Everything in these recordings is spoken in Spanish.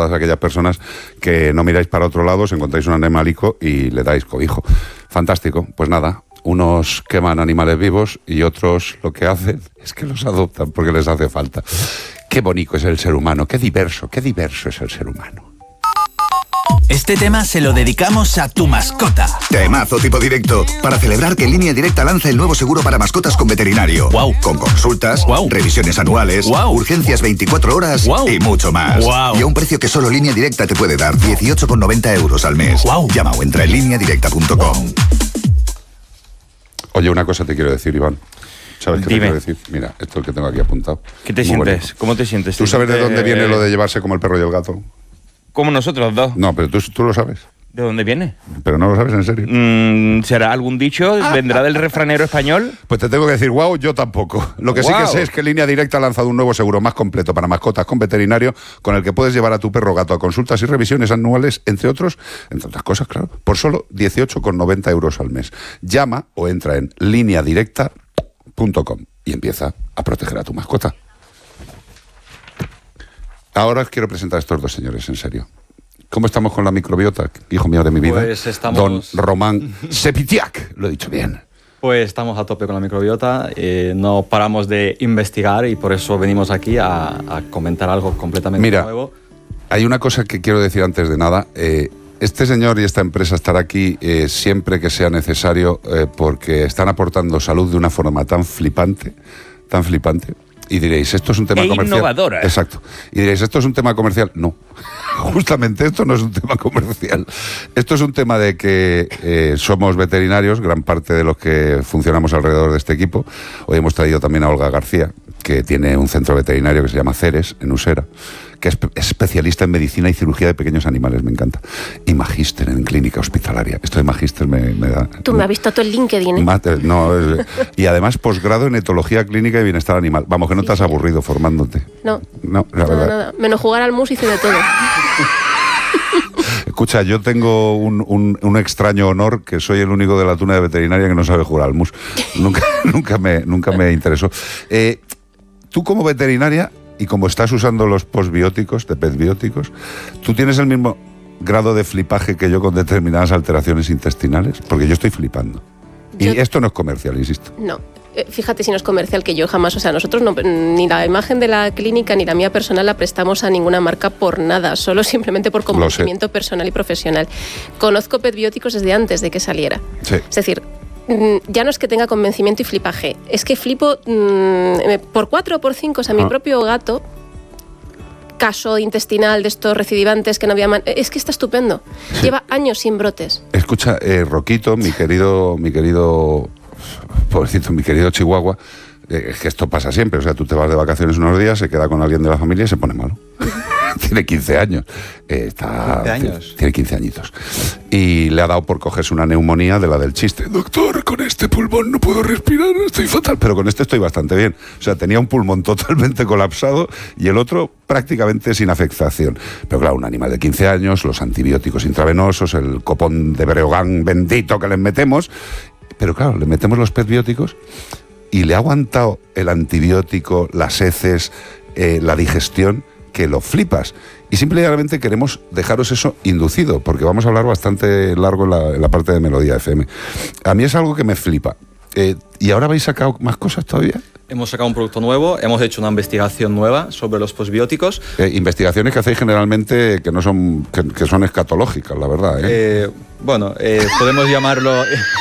todas aquellas personas que no miráis para otro lado, os encontráis un animalico y le dais cobijo. Fantástico. Pues nada, unos queman animales vivos y otros lo que hacen es que los adoptan porque les hace falta. Qué bonito es el ser humano, qué diverso es el ser humano. Este tema se lo dedicamos a tu mascota. Temazo tipo directo, para celebrar que Línea Directa lanza el nuevo seguro para mascotas con veterinario. Wow. Con consultas, revisiones anuales, urgencias 24 horas y mucho más. Y a un precio que solo Línea Directa te puede dar, 18,90 euros al mes. Llama o entra en lineadirecta.com. Oye, una cosa te quiero decir, Iván. ¿Sabes qué te quiero decir? Mira, esto es el que tengo aquí apuntado. ¿Qué te sientes? Bonito. ¿Cómo te sientes? ¿Tú sabes de dónde viene lo de llevarse como el perro y el gato? Como nosotros dos. No, pero tú lo sabes. ¿De dónde viene? Pero no lo sabes en serio. ¿Será algún dicho? ¿Vendrá del refranero español? Pues te tengo que decir, yo tampoco. Lo que sí que sé es que Línea Directa ha lanzado un nuevo seguro más completo para mascotas con veterinario, con el que puedes llevar a tu perro o gato a consultas y revisiones anuales, entre otras cosas, claro, por solo 18,90 euros al mes. Llama o entra en lineadirecta.com y empieza a proteger a tu mascota. Ahora os quiero presentar a estos dos señores, en serio. ¿Cómo estamos con la microbiota, hijo mío de mi vida? Pues estamos... Don Román Sepitiak, lo he dicho bien. Pues estamos a tope con la microbiota, no paramos de investigar y por eso venimos aquí a comentar algo completamente nuevo. Hay una cosa que quiero decir antes de nada. Este señor y esta empresa estará aquí siempre que sea necesario porque están aportando salud de una forma tan flipante. Y diréis, ¿esto es un tema comercial? Innovadora. Exacto. Y diréis, ¿esto es un tema comercial? No. Justamente esto no es un tema comercial. Esto es un tema de que somos veterinarios, gran parte de los que funcionamos alrededor de este equipo. Hoy hemos traído también a Olga García, que tiene un centro veterinario que se llama Ceres, en Usera, que es especialista en medicina y cirugía de pequeños animales, me encanta. Y magíster en clínica hospitalaria. Esto de magíster me da... Tú me has visto todo el LinkedIn, ¿eh? Y además posgrado en etología clínica y bienestar animal. Vamos, que no te has aburrido formándote. No, la verdad. Nada. Menos jugar al mus hice de todo. Escucha, yo tengo un extraño honor, que soy el único de la tuna de veterinaria que no sabe jugar al mus. Nunca me interesó. Tú como veterinaria, y como estás usando los postbióticos, de petbióticos, ¿tú tienes el mismo grado de flipaje que yo con determinadas alteraciones intestinales? Porque yo estoy flipando. Y esto no es comercial, insisto. No. Fíjate si no es comercial, que yo jamás, nosotros no, ni la imagen de la clínica ni la mía personal la prestamos a ninguna marca por nada, solo simplemente por convencimiento personal y profesional. Conozco petbióticos desde antes de que saliera. Sí. Es decir, ya no es que tenga convencimiento y flipaje, es que flipo por 4 o por 5, mi propio gato, caso intestinal de estos recidivantes que no había... Es que está estupendo. Sí. Lleva años sin brotes. Escucha, Roquito, mi querido pobrecito, mi querido Chihuahua, es que esto pasa siempre. O sea, tú te vas de vacaciones unos días, se queda con alguien de la familia y se pone malo. Tiene 15 años. 15 años. Tiene 15 añitos. Y le ha dado por cogerse una neumonía de la del chiste. Doctor, con este pulmón no puedo respirar, estoy fatal. Pero con este estoy bastante bien. O sea, tenía un pulmón totalmente colapsado y el otro prácticamente sin afectación. Pero claro, un animal de 15 años, los antibióticos intravenosos, el copón de Breogán bendito que les metemos. Pero claro, le metemos los petbióticos y le ha aguantado el antibiótico, las heces, la digestión, que lo flipas. Y simplemente queremos dejaros eso inducido, porque vamos a hablar bastante largo en la parte de Melodía FM. A mí es algo que me flipa. ¿Y ahora habéis sacado más cosas todavía? Hemos sacado un producto nuevo, hemos hecho una investigación nueva sobre los postbióticos. Investigaciones que hacéis generalmente que no son que son escatológicas, la verdad. Podemos llamarlo...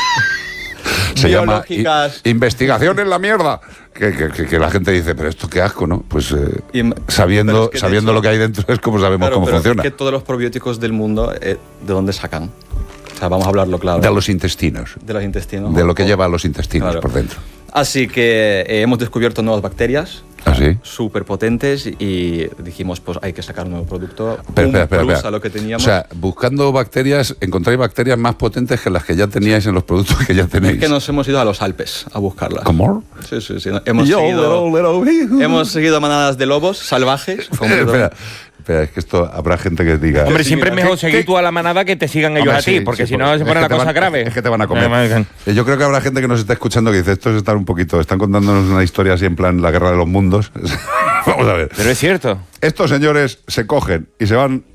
Se llama investigación en la mierda. Que la gente dice, pero esto qué asco, ¿no? Pues sabiendo lo que hay dentro es como sabemos cómo funciona. Es que todos los probióticos del mundo, ¿de dónde sacan? O sea, vamos a hablarlo claro. De los intestinos. De los intestinos. De lo que lleva a los intestinos por dentro. Así que hemos descubierto nuevas bacterias. Súper potentes y dijimos, pues hay que sacar un nuevo producto. Espera. A lo que teníamos. O sea, buscando bacterias, encontréis bacterias más potentes que las que ya teníais en los productos que ya tenéis. Es que nos hemos ido a los Alpes a buscarlas. ¿Cómo? Sí. Hemos seguido manadas de lobos salvajes. Espera, es que esto habrá gente que diga... Hombre, siempre es mejor seguir tú a la manada que te sigan ellos a ti, porque si no se pone la cosa grave. Es que te van a comer. Yo creo que habrá gente que nos está escuchando que dice, estos están están contándonos una historia así en plan la guerra de los mundos. Vamos a ver. Pero es cierto. Estos señores se cogen y se van